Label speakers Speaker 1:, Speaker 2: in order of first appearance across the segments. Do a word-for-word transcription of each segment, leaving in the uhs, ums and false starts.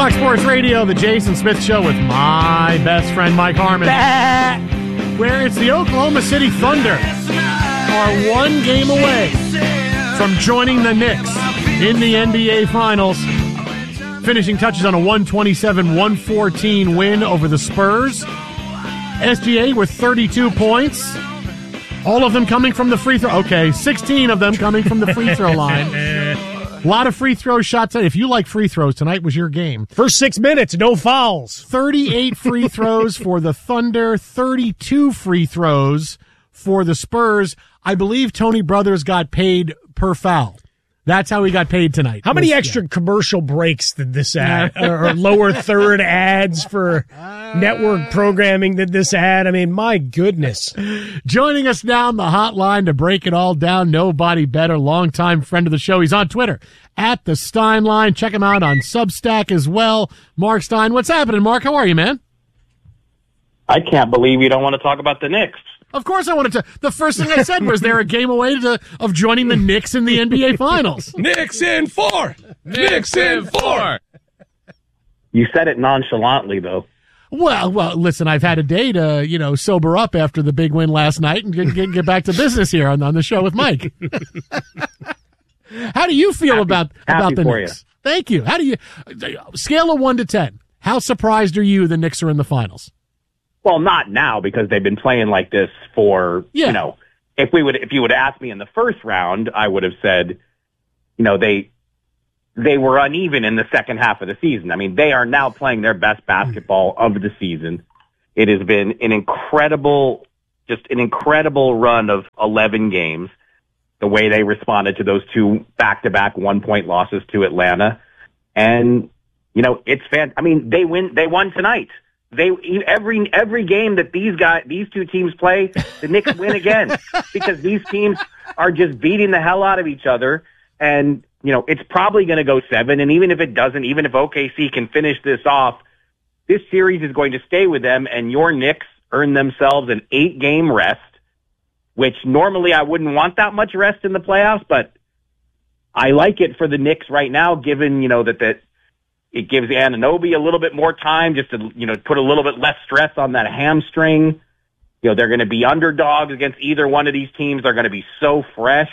Speaker 1: Fox Sports Radio, the Jason Smith Show with my best friend Mike Harmon, bah! Where it's the Oklahoma City Thunder are one game away from joining the Knicks in the N B A Finals, finishing touches on a one twenty-seven one fourteen win over the Spurs. S G A with thirty-two points, all of them coming from the free throw. Okay, sixteen of them coming from the free throw line. A lot of free throw shots. If you like free throws, tonight was your game.
Speaker 2: First six minutes, no fouls.
Speaker 1: thirty-eight free throws for the Thunder, thirty-two free throws for the Spurs. I believe Tony Brothers got paid per foul. That's how he got paid tonight.
Speaker 2: How many extra yeah. commercial breaks did this add? Or lower third ads for network programming did this add? I mean, my goodness.
Speaker 1: Joining us now on the hotline to break it all down, nobody better, longtime friend of the show. He's on Twitter, at the Steinline. Check him out on Substack as well. Mark Stein, what's happening, Mark? How are you, man?
Speaker 3: I can't believe you don't want to talk about the Knicks.
Speaker 1: Of course I wanted to. The first thing I said was they're a game away to, of joining the Knicks in the N B A Finals.
Speaker 4: Knicks in four. Knicks in four.
Speaker 3: You said it nonchalantly, though.
Speaker 1: Well, well, listen, I've had a day to, you know, sober up after the big win last night and get, get, get back to business here on, on the show with Mike. How do you feel
Speaker 3: happy,
Speaker 1: about,
Speaker 3: happy
Speaker 1: about the
Speaker 3: for
Speaker 1: Knicks?
Speaker 3: You.
Speaker 1: Thank you. How do you, scale of one to ten, how surprised are you the Knicks are in the finals?
Speaker 3: Well, not now because they've been playing like this for,
Speaker 1: yeah.
Speaker 3: you know, if we would, if you would ask me in the first round, I would have said, you know, they, they were uneven in the second half of the season. I mean, they are now playing their best basketball of the season. It has been an incredible, just an incredible run of eleven games. The way they responded to those two back-to-back one-point losses to Atlanta. And, you know, it's fan, I mean, they win, they won tonight. They every every game that these guys these two teams play, the Knicks win again because these teams are just beating the hell out of each other. And you know it's probably going to go seven. And even if it doesn't, even if O K C can finish this off, this series is going to stay with them. And your Knicks earn themselves an eight game rest, which normally I wouldn't want that much rest in the playoffs, but I like it for the Knicks right now, given you know that that. It gives Anunoby a little bit more time just to, you know, put a little bit less stress on that hamstring. You know, they're going to be underdogs against either one of these teams. They're going to be so fresh.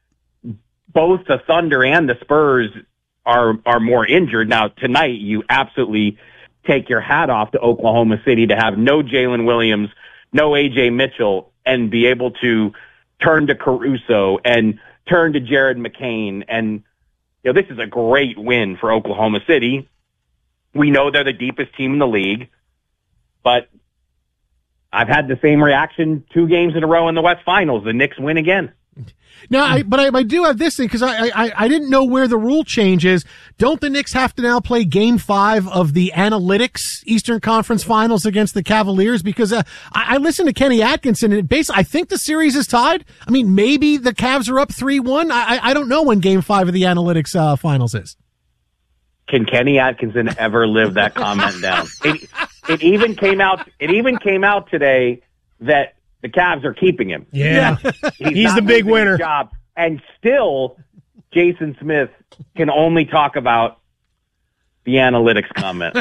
Speaker 3: Both the Thunder and the Spurs are, are more injured. Now, tonight, you absolutely take your hat off to Oklahoma City to have no Jalen Williams, no A J Mitchell, and be able to turn to Caruso and turn to Jared McCain. And you know, this is a great win for Oklahoma City. We know they're the deepest team in the league, but I've had the same reaction two games in a row in the West Finals. The Knicks win again.
Speaker 1: Now, I, but I, I do have this thing because I, I I didn't know where the rule change is. Don't the Knicks have to now play Game Five of the Analytics Eastern Conference Finals against the Cavaliers? Because uh, I, I listened to Kenny Atkinson, and basically, I think the series is tied. I mean, maybe the Cavs are up three one. I I don't know when Game Five of the Analytics uh, Finals is.
Speaker 3: Can Kenny Atkinson ever live that comment down? It, it even came out. It even came out today that the Cavs are keeping him.
Speaker 2: Yeah, he's, he's the big winner.
Speaker 3: Job. And still, Jason Smith can only talk about the analytics comment.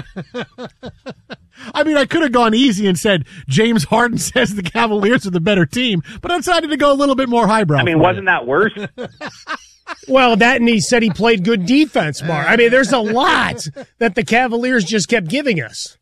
Speaker 1: I mean, I could have gone easy and said James Harden says the Cavaliers are the better team, but I decided to go a little bit more highbrow.
Speaker 3: I mean, wasn't that worse?
Speaker 2: Well, that and he said he played good defense, Mark. I mean, there's a lot that the Cavaliers just kept giving us.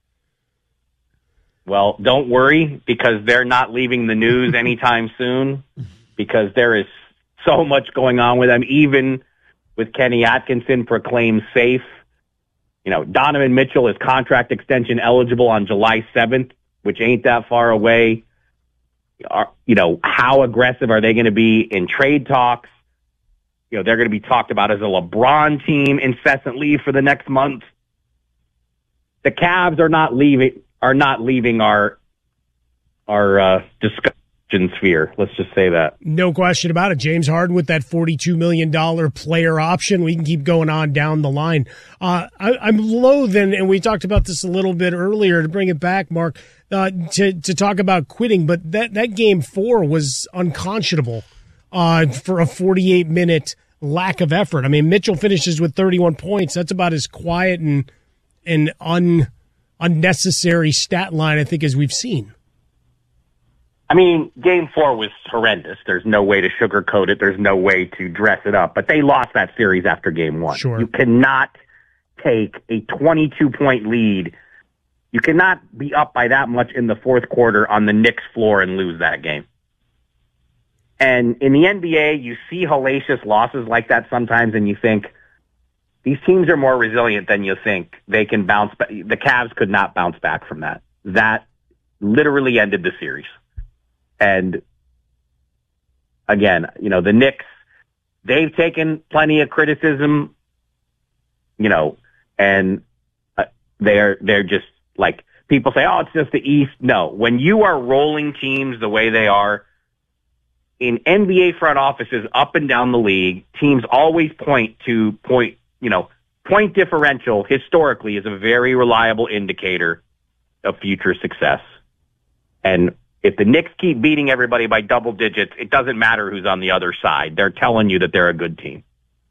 Speaker 3: Well, don't worry, because they're not leaving the news anytime soon, because there is so much going on with them, even with Kenny Atkinson proclaimed safe. You know, Donovan Mitchell is contract extension eligible on July seventh, which ain't that far away. Are, you know, how aggressive are they going to be in trade talks? You know, they're going to be talked about as a LeBron team incessantly for the next month. The Cavs are not leaving. are not leaving our our uh, discussion sphere. Let's just say that.
Speaker 2: No question about it. James Harden with that forty-two million dollars player option. We can keep going on down the line. Uh, I, I'm loathing, and we talked about this a little bit earlier, to bring it back, Mark, uh, to, to talk about quitting, but that, that game four was unconscionable uh, for a forty-eight minute lack of effort. I mean, Mitchell finishes with thirty-one points. That's about as quiet and an un, unnecessary stat line, I think, as we've seen.
Speaker 3: I mean, game four was horrendous. There's no way to sugarcoat it. There's no way to dress it up. But they lost that series after game one.
Speaker 2: Sure.
Speaker 3: You cannot take a twenty-two point lead. You cannot be up by that much in the fourth quarter on the Knicks floor and lose that game. And in the N B A, you see hellacious losses like that sometimes, and you think, these teams are more resilient than you think. They can bounce back. The Cavs could not bounce back from that. That literally ended the series. And again, you know, the Knicks, they've taken plenty of criticism, you know, and uh, they're, they're just like, people say, oh, it's just the East. No, when you are rolling teams the way they are, in N B A front offices up and down the league, teams always point to point, you know, point differential historically is a very reliable indicator of future success. And if the Knicks keep beating everybody by double digits, it doesn't matter who's on the other side. They're telling you that they're a good team.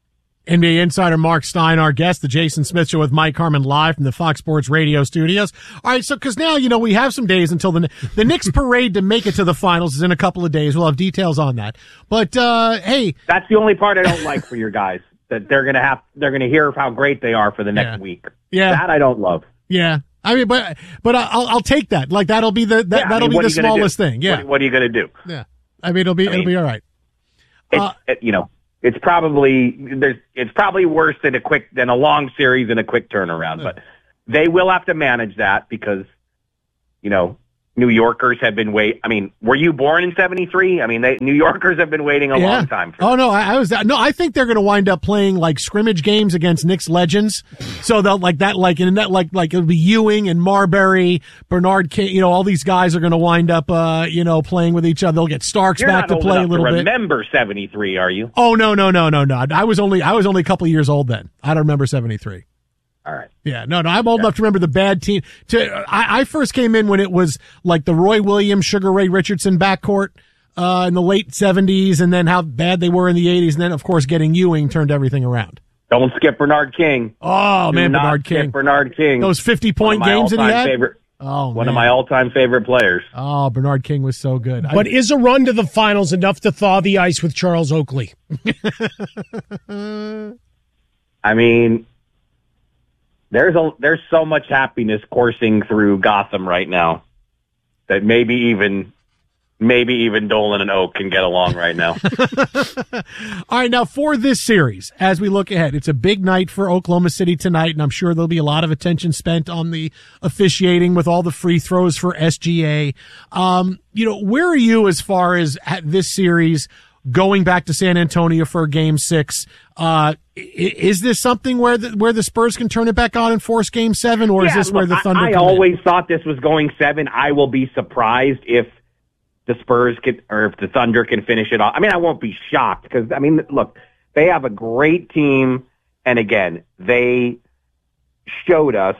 Speaker 1: N B A insider Mark Stein, our guest, the Jason Smith Show with Mike Harmon live from the Fox Sports Radio studios. All right, so because now, you know, we have some days until the the Knicks parade to make it to the finals is in a couple of days. We'll have details on that. But, uh, hey.
Speaker 3: That's the only part I don't like for your guys, that they're going to have, they're going to hear how great they are for the next
Speaker 1: yeah.
Speaker 3: week.
Speaker 1: Yeah.
Speaker 3: That I don't love.
Speaker 1: Yeah. I mean, but, but I'll, I'll take that. Like, that'll be the, that,
Speaker 3: yeah,
Speaker 1: that'll
Speaker 3: I mean,
Speaker 1: be the smallest thing. Yeah.
Speaker 3: What, what are you going to do?
Speaker 1: Yeah. I mean, it'll be,
Speaker 3: I mean,
Speaker 1: it'll be all right.
Speaker 3: It's,
Speaker 1: Uh,
Speaker 3: it, you know, It's probably there's. It's probably worse than a quick than a long series and a quick turnaround. But they will have to manage that because, you know, New Yorkers have been wait. I mean, were you born in seventy-three? I mean, they, New Yorkers have been waiting a
Speaker 1: yeah.
Speaker 3: long time for.
Speaker 1: Oh no, I, I was no. I think they're going to wind up playing like scrimmage games against Knicks legends. So they'll like that, like in that, like like it'll be Ewing and Marbury, Bernard King. You know, all these guys are going to wind up, uh, you know, playing with each other. They'll get Starks
Speaker 3: You're
Speaker 1: back
Speaker 3: not
Speaker 1: to
Speaker 3: old
Speaker 1: play a
Speaker 3: enough
Speaker 1: little
Speaker 3: to
Speaker 1: bit.
Speaker 3: remember seventy-three, are you?
Speaker 1: Oh no, no, no, no, no. I was only I was only a couple of years old then. I don't remember seventy-three.
Speaker 3: All right.
Speaker 1: Yeah, no, no, I'm old yeah. enough to remember the bad team. To I, I first came in when it was like the Roy Williams, Sugar Ray Richardson backcourt uh, in the late seventies, and then how bad they were in the eighties, and then of course getting Ewing turned everything around.
Speaker 3: Don't skip Bernard King.
Speaker 1: Oh
Speaker 3: Do
Speaker 1: man,
Speaker 3: not
Speaker 1: Bernard
Speaker 3: skip
Speaker 1: King.
Speaker 3: Bernard King.
Speaker 1: Those fifty point games that he had.
Speaker 3: Favorite,
Speaker 1: oh,
Speaker 3: one
Speaker 1: man.
Speaker 3: of my all-time favorite players.
Speaker 1: Oh, Bernard King was so good.
Speaker 2: But
Speaker 1: I,
Speaker 2: is a run to the finals enough to thaw the ice with Charles Oakley?
Speaker 3: I mean. There's a there's so much happiness coursing through Gotham right now that maybe even maybe even Dolan and Oak can get along right now.
Speaker 1: All right, now for this series, as we look ahead, it's a big night for Oklahoma City tonight, and I'm sure there'll be a lot of attention spent on the officiating with all the free throws for S G A. Um, you know, where are you as far as at this series going back to San Antonio for game six? Uh, is this something where the, where the Spurs can turn it back on and force game seven, or
Speaker 3: yeah,
Speaker 1: is this
Speaker 3: look,
Speaker 1: where the Thunder
Speaker 3: I, I
Speaker 1: come
Speaker 3: always
Speaker 1: in?
Speaker 3: thought this was going seven. I will be surprised if the Spurs can, or if the Thunder can finish it off. I mean, I won't be shocked because, I mean, look, they have a great team. And again, they showed us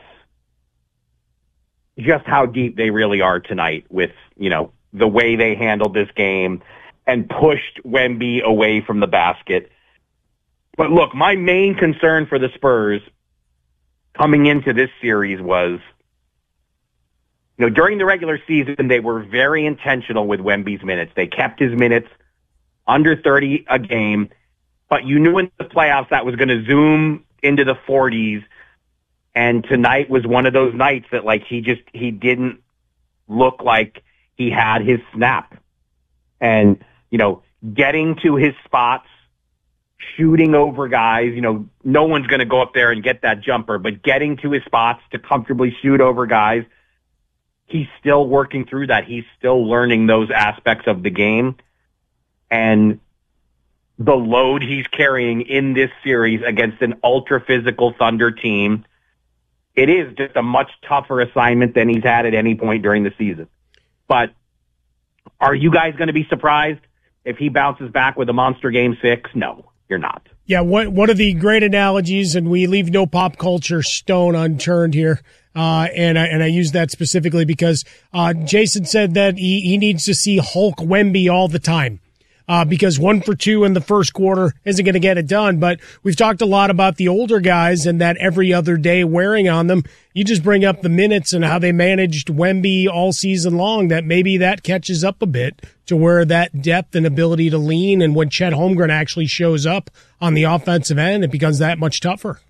Speaker 3: just how deep they really are tonight with, you know, the way they handled this game and pushed Wemby away from the basket. But look, my main concern for the Spurs coming into this series was, you know, during the regular season, they were very intentional with Wemby's minutes. They kept his minutes under thirty a game, but you knew in the playoffs that was going to zoom into the forties. And tonight was one of those nights that, like, he just, he didn't look like he had his snap. And, you know, getting to his spots, shooting over guys, you know, no one's going to go up there and get that jumper, but getting to his spots to comfortably shoot over guys, he's still working through that. He's still learning those aspects of the game. And the load he's carrying in this series against an ultra-physical Thunder team, it is just a much tougher assignment than he's had at any point during the season. But are you guys going to be surprised if he bounces back with a monster game six? No, you're not.
Speaker 2: Yeah, one, one of the great analogies, and we leave no pop culture stone unturned here, uh, and, I, and I use that specifically because uh, Jason said that he, he needs to see Hulk Wemby all the time. uh, because one for two in the first quarter isn't going to get it done. But we've talked a lot about the older guys and that every other day wearing on them. You just bring up the minutes and how they managed Wemby all season long, that maybe that catches up a bit to where that depth and ability to lean, and when Chet Holmgren actually shows up on the offensive end, it becomes that much tougher.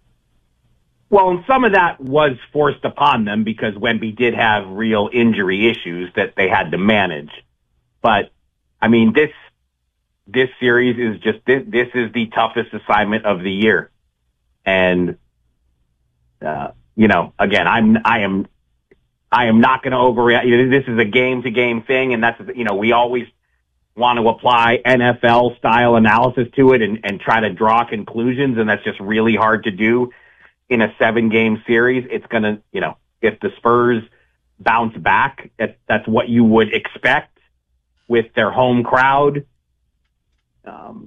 Speaker 3: Well, and some of that was forced upon them because Wemby did have real injury issues that they had to manage. But, I mean, this this series is just, this, this is the toughest assignment of the year. And, uh, you know, again, I'm, I am, I am not going to overreact. You know, this is a game-to-game thing, and that's, you know, we always want to apply N F L-style analysis to it and, and try to draw conclusions, and that's just really hard to do in a seven-game series. It's going to, you know, if the Spurs bounce back, that, that's what you would expect with their home crowd. Um,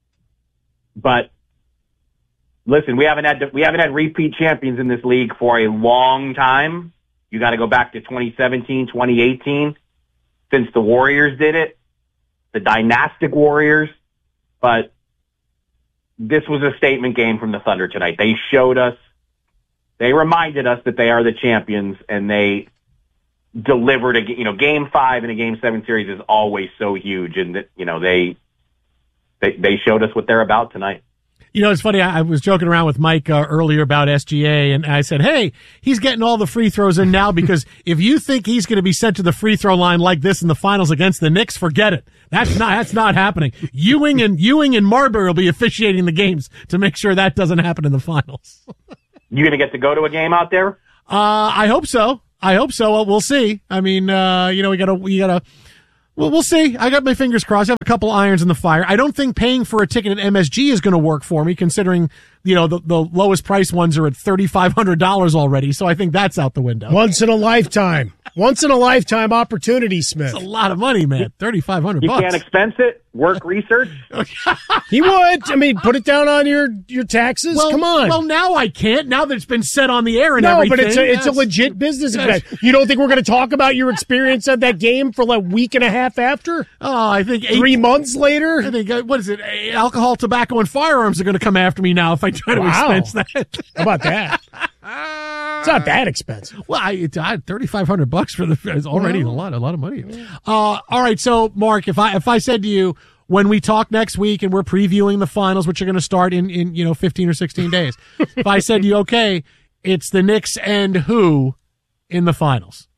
Speaker 3: but listen, we haven't had we haven't had repeat champions in this league for a long time. You got to go back to twenty seventeen, twenty eighteen, since the Warriors did it, the dynastic Warriors. But this was a statement game from the Thunder tonight. They showed us, they reminded us that they are the champions, and they delivered a, you know, game five in a game seven series is always so huge, and that, you know, they, they, they showed us what they're about tonight.
Speaker 1: You know, it's funny. I, I was joking around with Mike uh, earlier about S G A, and I said, hey, he's getting all the free throws in now because if you think he's going to be sent to the free throw line like this in the finals against the Knicks, forget it. That's not, that's not happening. Ewing and Ewing and Marbury will be officiating the games to make sure that doesn't happen in the finals.
Speaker 3: You going to get to go to a game out there?
Speaker 1: Uh, I hope so. I hope so. Well, we'll see. I mean, uh, you know, we gotta, we gotta, well, we'll see. I got my fingers crossed. I have a couple irons in the fire. I don't think paying for a ticket at M S G is going to work for me, considering, you know, the, the lowest price ones are at thirty-five hundred dollars already. So I think that's out the window.
Speaker 2: Once in a lifetime. Once in a lifetime opportunity, Smith.
Speaker 1: That's a lot of money, man. thirty-five hundred bucks.
Speaker 3: You can't expense it? Work research?
Speaker 2: He would. I mean, put it down on your, your taxes.
Speaker 1: Well,
Speaker 2: Come on.
Speaker 1: Well, now I can't. Now that it's been said on the air and
Speaker 2: no,
Speaker 1: everything.
Speaker 2: but it's a, it's
Speaker 1: yes.
Speaker 2: a legit business
Speaker 1: Yes.
Speaker 2: event. You don't think we're going to talk about your experience at that game for like a week and a half after?
Speaker 1: Oh, I think eight,
Speaker 2: Three months later?
Speaker 1: I think, uh, what is it? Alcohol, tobacco, and firearms are going to come after me now if I try to
Speaker 2: Wow.
Speaker 1: expense that.
Speaker 2: How about that? It's not that expensive.
Speaker 1: Well, I, it, I thirty-five hundred bucks for the is already a lot, a lot of money. Uh, all right. So, Mark, if I, if I said to you, when we talk next week and we're previewing the finals, which are going to start in, in, you know, fifteen or sixteen days, if I said to you, okay, it's the Knicks and who in the finals?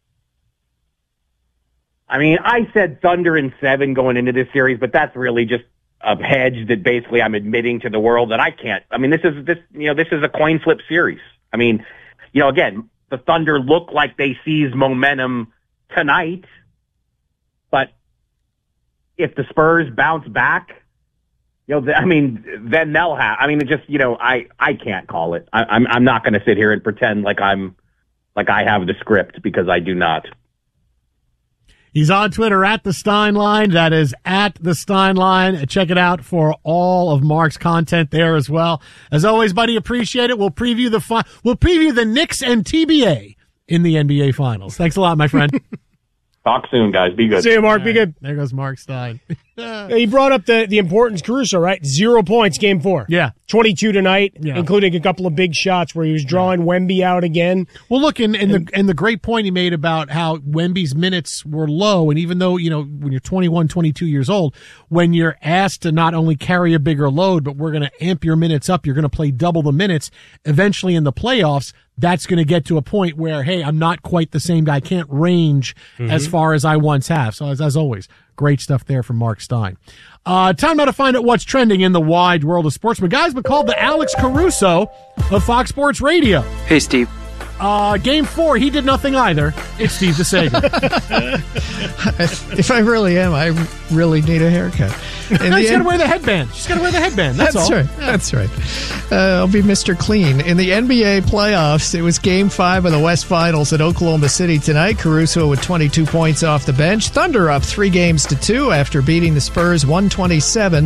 Speaker 3: I mean, I said Thunder in seven going into this series, but that's really just a hedge that basically I'm admitting to the world that I can't. I mean, this is this, you know, this is a coin flip series. I mean, you know, again, the Thunder look like they seized momentum tonight, but if the Spurs bounce back, you know, I mean, then they'll have. I mean, it just, you know, I, I can't call it. I, I'm I'm not going to sit here and pretend like I'm like I have the script, because I do not.
Speaker 1: He's on Twitter at the Stein Line. That is at the Stein Line. Check it out for all of Mark's content there as well. As always, buddy, appreciate it. We'll preview the fi- we'll preview the Knicks and T B A in the N B A Finals. Thanks a lot, my friend.
Speaker 3: Talk soon, guys. Be good.
Speaker 2: See you, Mark. Be good.
Speaker 1: There goes Mark Stein.
Speaker 2: He brought up the, the importance, Caruso, right? Zero points, game four.
Speaker 1: Yeah.
Speaker 2: twenty-two tonight,
Speaker 1: Yeah.
Speaker 2: including a couple of big shots where he was drawing Wemby out again.
Speaker 1: Well, look, and, and the and the great point he made about how Wemby's minutes were low, and even though, you know, when you're twenty-one, twenty-two years old, when you're asked to not only carry a bigger load, but we're going to amp your minutes up, you're going to play double the minutes, eventually in the playoffs, that's going to get to a point where, hey, I'm not quite the same guy. I can't range mm-hmm. as far as I once have. So as, as always, great stuff there from Mark Stein. Uh, time now to find out what's trending in the wide world of sports. But guys, been called the Alex Caruso of Fox Sports Radio.
Speaker 5: Hey, Steve.
Speaker 1: Uh, game four, he did nothing either. It's Steve DeSager.
Speaker 5: If I really am, I really need a haircut.
Speaker 1: No, she's got to wear the headband. She's got to wear the headband. That's,
Speaker 5: That's
Speaker 1: all.
Speaker 5: right. That's right. Uh, I'll be Mister Clean. In the N B A playoffs, it was game five of the West Finals at Oklahoma City tonight. Caruso with twenty-two points off the bench. Thunder up three games to two after beating the Spurs one twenty-seven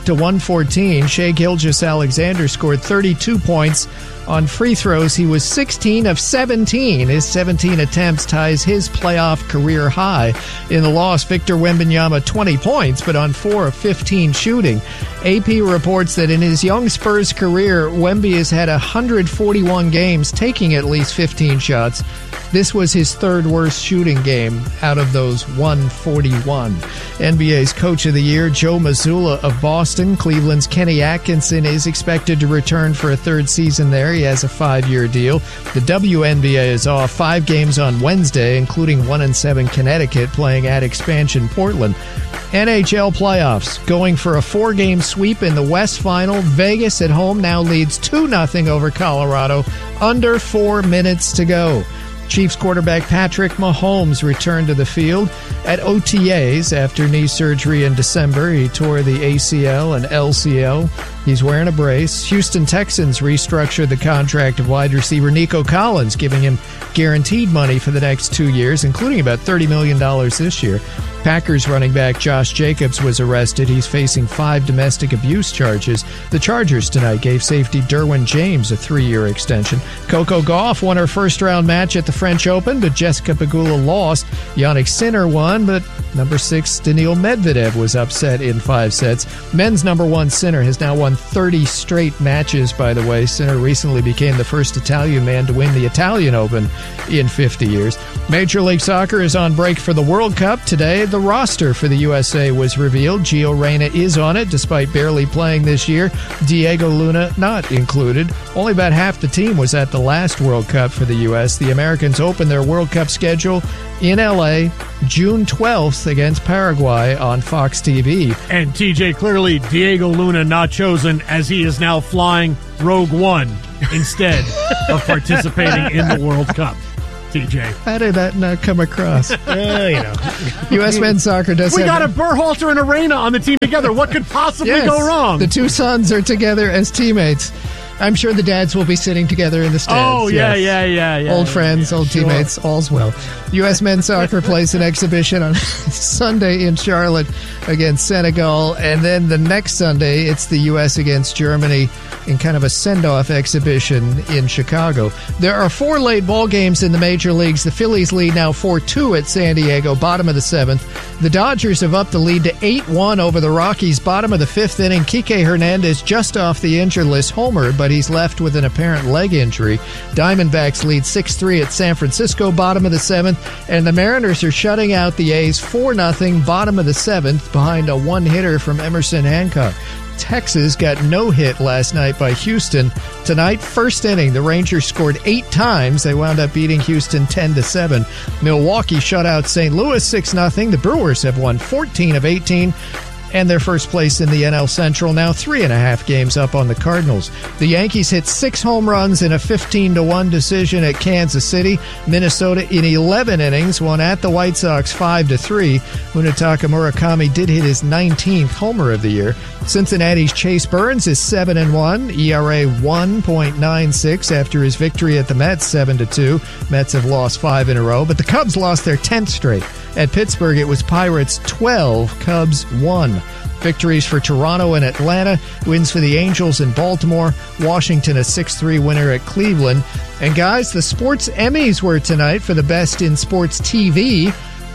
Speaker 5: to one fourteen. Shai Gilgeous-Alexander scored thirty-two points. On free throws, he was sixteen of seventeen. His seventeen attempts ties his playoff career high. In the loss, Victor Wembanyama twenty points, but on four of fifteen shooting. A P reports that in his young Spurs career, Wemby has had one hundred forty-one games taking at least fifteen shots. This was his third worst shooting game out of those one hundred forty-one. N B A's Coach of the Year, Joe Mazzulla of Boston. Cleveland's Kenny Atkinson is expected to return for a third season there. He has a five-year deal. The W N B A is off five games on Wednesday, including one and seven Connecticut playing at expansion Portland. N H L playoffs going for a four-game sweep in the West Final. Vegas at home now leads two nothing over Colorado. Under four minutes to go. Chiefs quarterback Patrick Mahomes returned to the field at O T As after knee surgery in December. He tore the A C L and L C L. He's wearing a brace. Houston Texans restructured the contract of wide receiver Nico Collins, giving him guaranteed money for the next two years, including about thirty million dollars this year. Packers running back Josh Jacobs was arrested. He's facing five domestic abuse charges. The Chargers tonight gave safety Derwin James a three-year extension. Coco Gauff won her first-round match at the French Open, but Jessica Pegula lost. Jannik Sinner won, but number six Daniil Medvedev was upset in five sets. Men's number one Sinner has now won thirty straight matches, by the way. Sinner recently became the first Italian man to win the Italian Open in fifty years. Major League Soccer is on break for the World Cup today. The roster for the U S A was revealed. Gio Reyna is on it, despite barely playing this year. Diego Luna not included. Only about half the team was at the last World Cup for the U S The Americans open their World Cup schedule in L A June twelfth against Paraguay on Fox T V.
Speaker 1: And T J, clearly Diego Luna not chosen, as he is now flying Rogue One instead of participating in the World Cup. T J,
Speaker 5: how did that not come across?
Speaker 2: uh, you know,
Speaker 5: U S men's soccer does.
Speaker 1: We
Speaker 5: have
Speaker 1: got a Berhalter and Arena on the team together. What could possibly
Speaker 5: yes,
Speaker 1: go wrong?
Speaker 5: The two sons are together as teammates. I'm sure the dads will be sitting together in the stands.
Speaker 1: Oh, yeah,
Speaker 5: yes.
Speaker 1: yeah, yeah, yeah.
Speaker 5: Old
Speaker 1: yeah,
Speaker 5: friends,
Speaker 1: yeah,
Speaker 5: old
Speaker 1: sure.
Speaker 5: teammates, all's well. U S men's soccer plays an exhibition on Sunday in Charlotte against Senegal, and then the next Sunday, it's the U S against Germany in kind of a send-off exhibition in Chicago. There are four late ball games in the major leagues. The Phillies lead now four two at San Diego, bottom of the seventh. The Dodgers have upped the lead to eight one over the Rockies, bottom of the fifth inning. Kike Hernandez just off the injured list homer, but he's left with an apparent leg injury. Diamondbacks lead six three at San Francisco, bottom of the seventh, and the Mariners are shutting out the A's four nothing, bottom of the seventh, behind a one-hitter from Emerson Hancock. Texas got no hit last night by Houston. Tonight, first inning, the Rangers scored eight times. They wound up beating Houston ten to seven. Milwaukee shut out Saint Louis six nothing. The Brewers have won fourteen of eighteen. And their first place in the N L Central, now three and a half games up on the Cardinals. The Yankees hit six home runs in a fifteen to one decision at Kansas City. Minnesota in eleven innings won at the White Sox five to three. Munetaka Murakami did hit his nineteenth homer of the year. Cincinnati's Chase Burns is seven and one, E R A one point nine six after his victory at the Mets seven to two. Mets have lost five in a row, but the Cubs lost their tenth straight. At Pittsburgh, it was Pirates twelve, Cubs one. Victories for Toronto and Atlanta, wins for the Angels in Baltimore, Washington a six three winner at Cleveland. And guys, the Sports Emmys were tonight for the Best in Sports T V.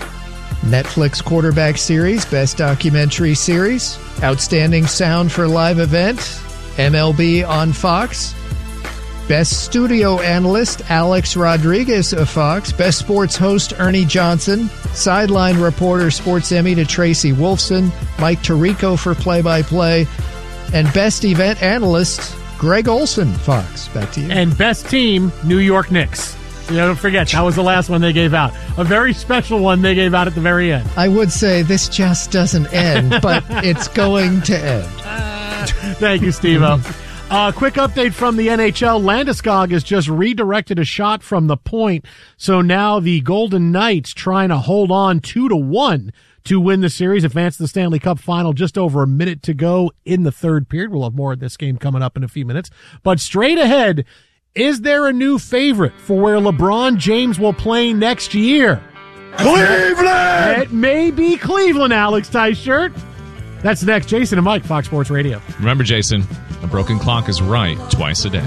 Speaker 5: Netflix Quarterback Series, Best Documentary Series, Outstanding Sound for Live Event, M L B on Fox, Best Studio Analyst, Alex Rodriguez of Fox, Best Sports Host, Ernie Johnson, Sideline Reporter, Sports Emmy to Tracy Wolfson, Mike Tirico for Play-by-Play, and Best Event Analyst, Greg Olson, Fox. Back to you.
Speaker 1: And Best Team, New York Knicks. You know, don't forget, that was the last one they gave out. A very special one they gave out at the very end.
Speaker 5: I would say this just doesn't end, but it's going to end.
Speaker 1: Thank you, Steve-O. Uh, quick update from the N H L. Landeskog has just redirected a shot from the point, so now the Golden Knights trying to hold on two to one to win the series, advance to the Stanley Cup final. Just over a minute to go in the third period. We'll have more of this game coming up in a few minutes. But straight ahead, is there a new favorite for where LeBron James will play next year?
Speaker 4: Cleveland!
Speaker 1: It may be Cleveland, Alex Tyshirt. That's next. Jason and Mike, Fox Sports Radio.
Speaker 4: Remember, Jason, a broken clock is right twice a day.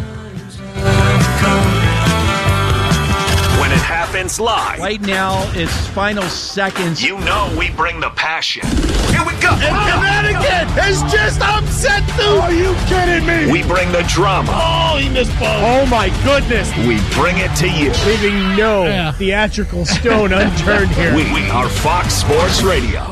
Speaker 6: When it happens live.
Speaker 7: Right now, it's final seconds.
Speaker 6: You know we bring the passion. Here we go.
Speaker 4: And Connecticut is just upset, dude.
Speaker 1: Are you kidding me?
Speaker 6: We bring the drama.
Speaker 4: Oh, he missed both.
Speaker 1: Oh, my goodness.
Speaker 6: We bring it to you.
Speaker 2: Leaving no
Speaker 1: Yeah.
Speaker 2: theatrical stone unturned here.
Speaker 6: We, we are Fox Sports Radio.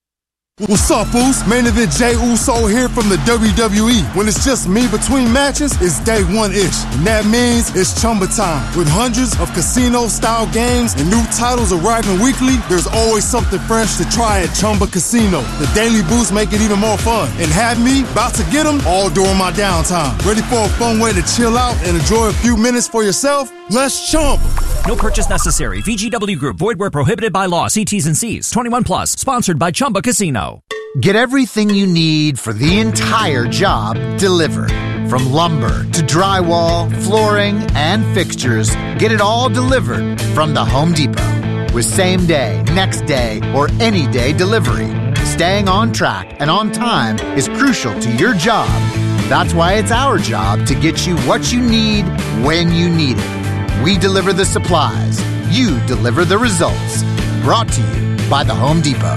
Speaker 8: What's up, Boost? Main event Jey Uso here from the W W E. When it's just me between matches, it's day one-ish. And that means it's Chumba time. With hundreds of casino-style games and new titles arriving weekly, there's always something fresh to try at Chumba Casino. The Daily Boost make it even more fun. And have me about to get them all during my downtime. Ready for a fun way to chill out and enjoy a few minutes for yourself? Let's Chumba.
Speaker 9: No purchase necessary. V G W Group. Void where prohibited by law. See T's and C's. twenty-one plus. Sponsored by Chumba Casino.
Speaker 10: Get everything you need for the entire job delivered. From lumber to drywall, flooring, and fixtures, get it all delivered from the Home Depot. With same day, next day, or any day delivery, staying on track and on time is crucial to your job. That's why it's our job to get you what you need when you need it. We deliver the supplies. You deliver the results. Brought to you by the Home Depot.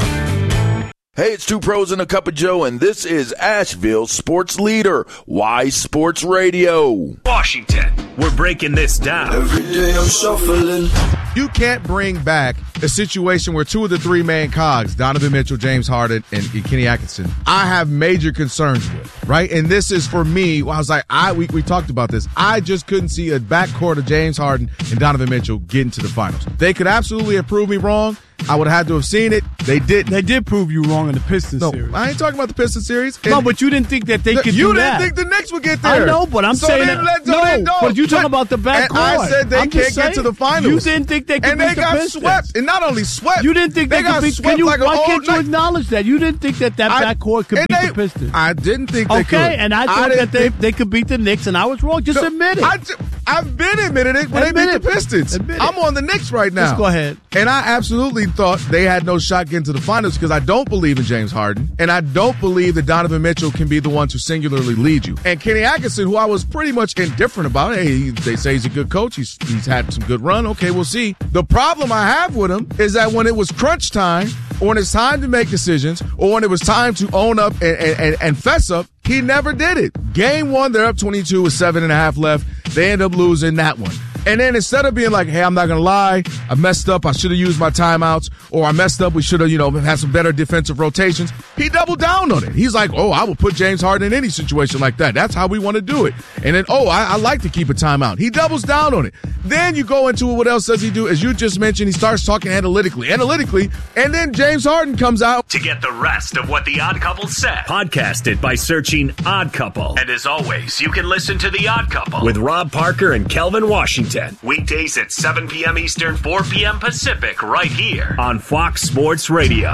Speaker 11: Hey, it's Two Pros and a Cup of Joe, and this is Asheville's sports leader, Y Sports Radio.
Speaker 6: Washington, we're breaking this down.
Speaker 11: Every day I'm shuffling.
Speaker 12: You can't bring back a situation where two of the three main cogs, Donovan Mitchell, James Harden, and Kenny Atkinson, I have major concerns with, right? And this is for me, I was like, I we, we talked about this. I just couldn't see a backcourt of James Harden and Donovan Mitchell getting to the finals. They could absolutely have proved me wrong. I would have had to have seen it. They didn't.
Speaker 13: They did prove you wrong in the Pistons
Speaker 12: no,
Speaker 13: series.
Speaker 12: I ain't talking about the Pistons series.
Speaker 13: No, but you didn't think that they
Speaker 12: the,
Speaker 13: could
Speaker 12: you
Speaker 13: do that.
Speaker 12: You didn't think the Knicks would get there.
Speaker 13: I know, but I'm
Speaker 12: so
Speaker 13: saying
Speaker 12: then,
Speaker 13: that.
Speaker 12: so
Speaker 13: No,
Speaker 12: then, no,
Speaker 13: but you talking about the backcourt.
Speaker 12: And I said they
Speaker 13: I'm
Speaker 12: can't get to the finals.
Speaker 13: You didn't think they could
Speaker 12: and
Speaker 13: beat
Speaker 12: they
Speaker 13: the
Speaker 12: got
Speaker 13: Pistons.
Speaker 12: swept. And not only swept.
Speaker 13: You didn't think
Speaker 12: they,
Speaker 13: they,
Speaker 12: got
Speaker 13: could beat
Speaker 12: swept
Speaker 13: can you,
Speaker 12: like
Speaker 13: Why
Speaker 12: an
Speaker 13: can't
Speaker 12: old
Speaker 13: you
Speaker 12: night.
Speaker 13: acknowledge that? You didn't think that that
Speaker 12: I,
Speaker 13: backcourt could beat
Speaker 12: they,
Speaker 13: the Pistons.
Speaker 12: I didn't think they
Speaker 13: okay,
Speaker 12: could.
Speaker 13: Okay, and I thought
Speaker 12: I
Speaker 13: that they,
Speaker 12: think,
Speaker 13: they could beat the Knicks, and I was wrong. Just
Speaker 12: no,
Speaker 13: admit it.
Speaker 12: I, I've been admitted it when
Speaker 13: admit
Speaker 12: they beat
Speaker 13: it.
Speaker 12: the Pistons.
Speaker 13: Admit
Speaker 12: I'm
Speaker 13: it.
Speaker 12: on the Knicks right now.
Speaker 13: Let's go ahead.
Speaker 12: And I absolutely thought they had no shot getting to the finals because I don't believe in James Harden, and I don't believe that Donovan Mitchell can be the one to singularly lead you. And Kenny Atkinson, who I was pretty much indifferent about, hey, they say he's a good coach. He's he's had some good run. Okay, we'll see. The problem I have with him is that when it was crunch time, or when it's time to make decisions, or when it was time to own up and, and, and fess up, he never did it. Game one, they're up twenty-two with seven and a half left. They end up losing that one. And then instead of being like, hey, I'm not going to lie, I messed up, I should have used my timeouts, or I messed up, we should have, you know, had some better defensive rotations, he doubled down on it. He's like, oh, I will put James Harden in any situation like that. That's how we want to do it. And then, oh, I, I like to keep a timeout. He doubles down on it. Then you go into it, what else does he do? As you just mentioned, he starts talking analytically, analytically, and then James Harden comes out.
Speaker 6: To get the rest of what The Odd Couple said, podcast it by searching Odd Couple. And as always, you can listen to The Odd Couple with Rob Parker and Kelvin Washington. Weekdays at seven p.m. Eastern, four p.m. Pacific, right here on Fox Sports Radio.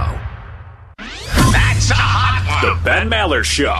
Speaker 6: That's a hot one. The Ben Maller Show.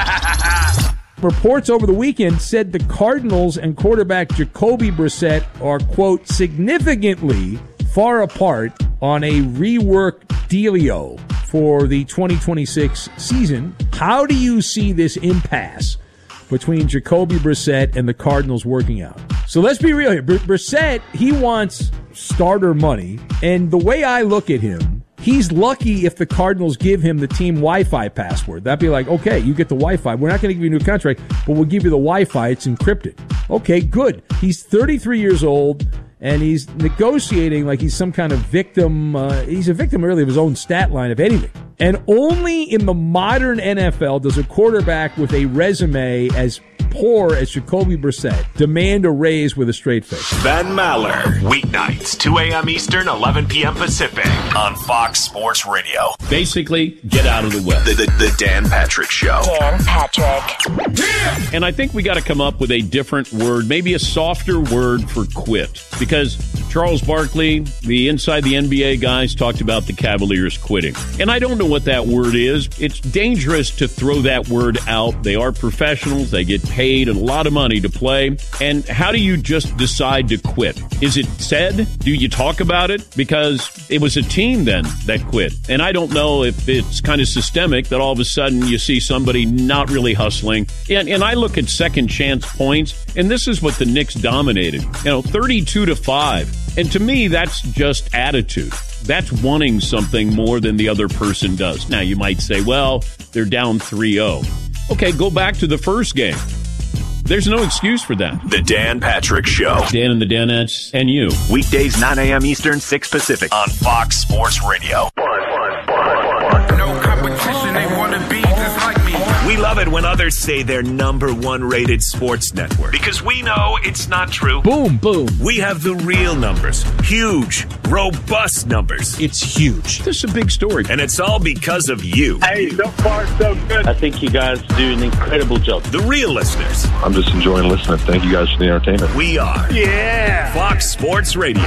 Speaker 14: Reports over the weekend said the Cardinals and quarterback Jacoby Brissett are, quote, significantly far apart on a rework dealio for the twenty twenty-six season. How do you see this impasse between Jacoby Brissett and the Cardinals working out? So let's be real here. Br- Brissett, he wants starter money, and the way I look at him, he's lucky if the Cardinals give him the team Wi-Fi password. That'd be like, okay, you get the Wi-Fi. We're not going to give you a new contract, but we'll give you the Wi-Fi. It's encrypted. Okay, good. He's thirty-three years old, and he's negotiating like he's some kind of victim. Uh, he's a victim really of his own stat line, if anything. And only in the modern N F L does a quarterback with a resume as poor as Jacoby Brissett demand a raise with a straight face.
Speaker 6: Ben Maller, weeknights, two a.m. Eastern, eleven p.m. Pacific on Fox Sports Radio.
Speaker 15: Basically, get out of the way.
Speaker 6: The, the, the Dan Patrick Show.
Speaker 16: Dan Patrick.
Speaker 15: And I think we got to come up with a different word, maybe a softer word for quit. Because Charles Barkley, the Inside the N B A guys, talked about the Cavaliers quitting. And I don't know what that word is. It's dangerous to throw that word out. They are professionals. They get paid a lot of money to play. And how do you just decide to quit? Is it said? Do you talk about it? Because it was a team then that quit. And I don't know if it's kind of systemic that all of a sudden you see somebody not really hustling. And, and I look at second chance points, and this is what the Knicks dominated. You know, thirty-two to five. And to me, that's just attitude. That's wanting something more than the other person does. Now, you might say, well, they're down three oh. Okay, go back to the first game. There's no excuse for that.
Speaker 6: The Dan Patrick Show.
Speaker 15: Dan and the Danettes and you.
Speaker 6: Weekdays, nine a.m. Eastern, six Pacific. On Fox Sports Radio.
Speaker 17: No competition, they want to be just like me.
Speaker 6: We love it when others say they're number one rated sports network, because we know it's not true.
Speaker 14: Boom, boom.
Speaker 6: We have the real numbers. Huge, robust numbers.
Speaker 14: It's huge.
Speaker 15: This is a big story.
Speaker 6: And it's all because of you.
Speaker 18: Hey, so far so good. I think you guys do an incredible job.
Speaker 6: The real listeners.
Speaker 19: I'm just enjoying listening. Thank you guys for the entertainment.
Speaker 6: We are.
Speaker 18: Yeah.
Speaker 6: Fox Sports Radio.